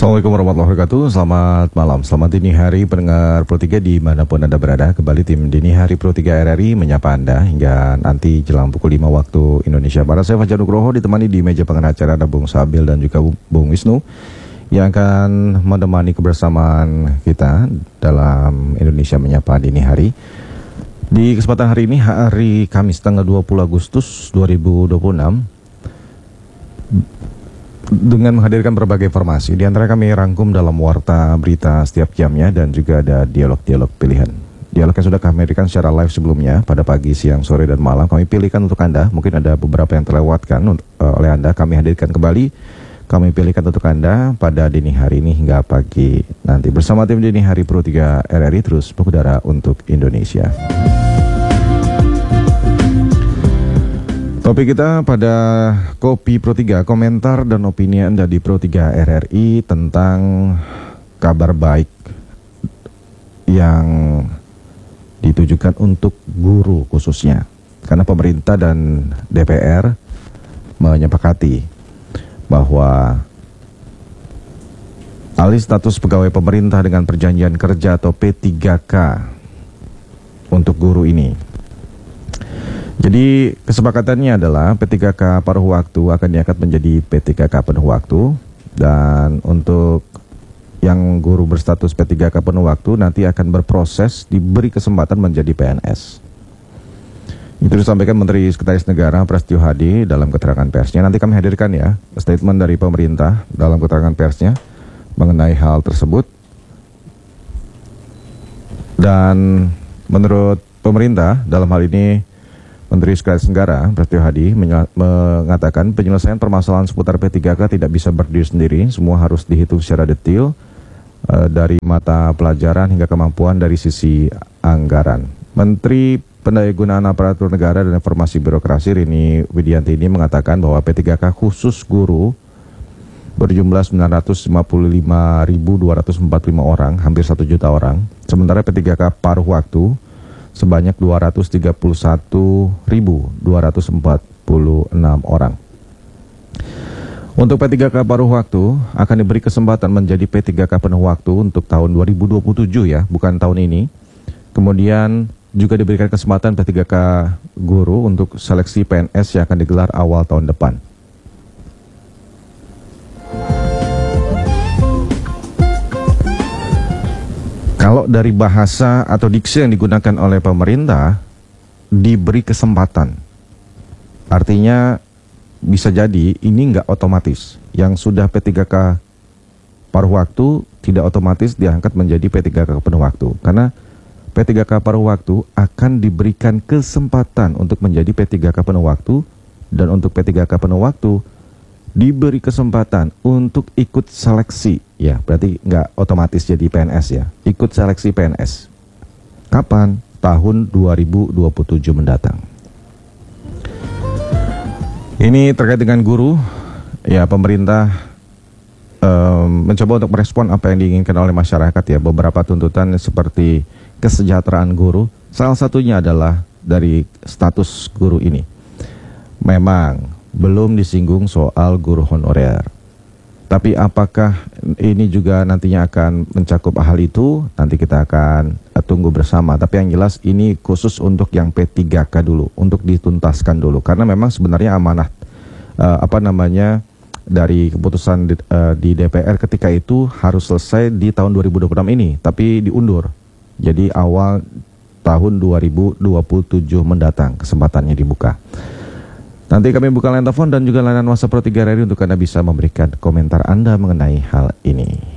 Assalamualaikum warahmatullahi wabarakatuh. Selamat malam, selamat dini hari pendengar Pro 3 dimanapun Anda berada. Kembali tim Dini Hari Pro 3 RRI menyapa Anda hingga nanti jelang pukul 5 waktu Indonesia Barat. Saya Fajar Nugroho ditemani di meja pengarah acara ada Bung Sabil dan juga Bung Wisnu yang akan menemani kebersamaan kita dalam Indonesia Menyapa Dini Hari. Di kesempatan hari ini, hari Kamis tanggal 20 Agustus 2026, dengan menghadirkan berbagai informasi, di antara kami rangkum dalam warta berita setiap jamnya dan juga ada dialog-dialog pilihan. Dialog yang sudah kami hadirkan secara live sebelumnya pada pagi, siang, sore, dan malam kami pilihkan untuk Anda. Mungkin ada beberapa yang terlewatkan oleh Anda, kami hadirkan kembali. Kami pilihkan untuk Anda pada dini hari ini hingga pagi nanti. Bersama tim Dini Hari Pro 3 RRI terus mengudara untuk Indonesia. Topik kita pada Kopi Pro 3, komentar dan opini Anda di Pro 3 RRI tentang kabar baik yang ditujukan untuk guru khususnya. Karena pemerintah dan DPR menyepakati bahwa alih status pegawai pemerintah dengan perjanjian kerja atau P3K untuk guru ini. Jadi kesepakatannya adalah P3K paruh waktu akan diangkat menjadi P3K penuh waktu, dan untuk yang guru berstatus P3K penuh waktu nanti akan berproses diberi kesempatan menjadi PNS. Itu disampaikan Menteri Sekretaris Negara Prasetyo Hadi dalam keterangan persnya. Nanti kami hadirkan ya statement dari pemerintah dalam keterangan persnya mengenai hal tersebut. Dan menurut pemerintah dalam hal ini Menteri Sekretaris Negara Prasetyo Hadi mengatakan penyelesaian permasalahan seputar P3K tidak bisa berdiri sendiri, semua harus dihitung secara detail dari mata pelajaran hingga kemampuan dari sisi anggaran. Menteri Pendayagunaan Aparatur Negara dan Informasi Birokrasi Rini Widianti ini mengatakan bahwa P3K khusus guru berjumlah 955.245 orang, hampir 1 juta orang, sementara P3K paruh waktu sebanyak 231.246 orang. Untuk P3K paruh waktu akan diberi kesempatan menjadi P3K penuh waktu untuk tahun 2027 ya, bukan tahun ini. Kemudian juga diberikan kesempatan P3K guru untuk seleksi PNS yang akan digelar awal tahun depan. Kalau dari bahasa atau diksi yang digunakan oleh pemerintah, diberi kesempatan. Artinya bisa jadi ini nggak otomatis. Yang sudah P3K paruh waktu tidak otomatis diangkat menjadi P3K penuh waktu. Karena P3K paruh waktu akan diberikan kesempatan untuk menjadi P3K penuh waktu. Dan untuk P3K penuh waktu diberi kesempatan untuk ikut seleksi. Ya, berarti nggak otomatis jadi PNS ya. Ikut seleksi PNS. Kapan? Tahun 2027 mendatang. Ini terkait dengan guru. Ya, pemerintah mencoba untuk merespon apa yang diinginkan oleh masyarakat ya. Beberapa tuntutan seperti kesejahteraan guru. Salah satunya adalah dari status guru ini. Memang belum disinggung soal guru honorer. Tapi apakah ini juga nantinya akan mencakup hal itu? Nanti kita akan tunggu bersama. Tapi yang jelas ini khusus untuk yang P3K dulu, untuk dituntaskan dulu. Karena memang sebenarnya amanah dari keputusan di DPR ketika itu harus selesai di tahun 2026 ini, tapi diundur. Jadi awal tahun 2027 mendatang kesempatannya dibuka. Nanti kami buka line telepon dan juga layanan WhatsApp Pro 3 RRI untuk Anda bisa memberikan komentar Anda mengenai hal ini.